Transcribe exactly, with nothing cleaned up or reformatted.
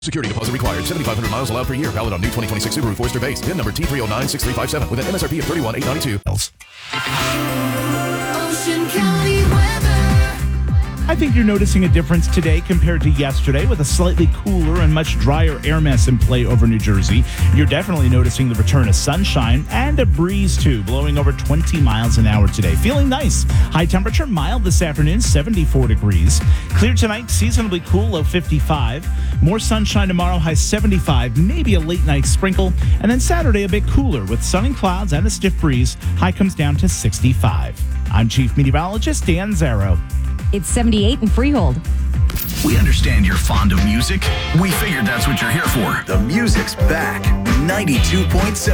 Security deposit required. seventy-five hundred miles allowed per year. Valid on new twenty twenty-six Subaru Forester base. V I N number T three zero nine six three five seven with an M S R P of thirty-one thousand eight hundred ninety-two dollars. Ocean County weather. I think you're noticing a difference today compared to yesterday with a slightly cooler and much drier air mass in play over New Jersey. You're definitely noticing the return of sunshine and a breeze too, blowing over twenty miles an hour today. Feeling nice. High temperature mild this afternoon, seventy-four degrees. Clear tonight, seasonably cool, low fifty-five. More sunshine tomorrow, high seventy-five, maybe a late night sprinkle. And then Saturday a bit cooler with sunny clouds and a stiff breeze. High comes down to sixty-five. I'm Chief Meteorologist Dan Zarrow. It's seventy-eight in Freehold. We understand you're fond of music. We figured that's what you're here for. The music's back. ninety-two point seven